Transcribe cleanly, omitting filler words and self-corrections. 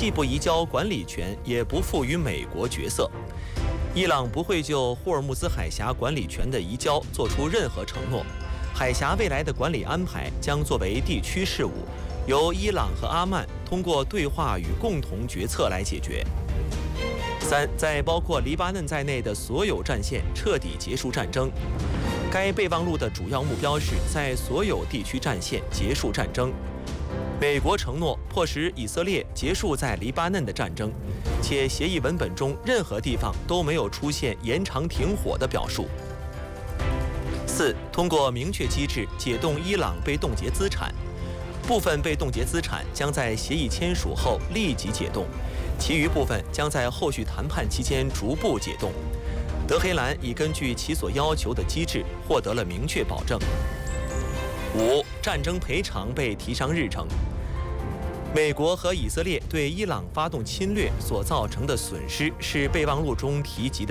既不移交管理权，也不赋予美国角色。伊朗不会就霍尔木兹海峡管理权的移交做出任何承诺。海峡未来的管理安排将作为地区事务，由伊朗和阿曼通过对话与共同决策来解决。3，在包括黎巴嫩在内的所有战线彻底结束战争。该备忘录的主要目标是在所有地区战线结束战争。美国承诺迫使以色列结束在黎巴嫩的战争，且协议文本中任何地方都没有出现延长停火的表述。4，通过明确机制解冻伊朗被冻结资产，部分被冻结资产将在协议签署后立即解冻，其余部分将在后续谈判期间逐步解冻。德黑兰已根据其所要求的机制获得了明确保证。5，战争赔偿被提上日程。美国和以色列对伊朗发动侵略所造成的损失是备忘录中提及的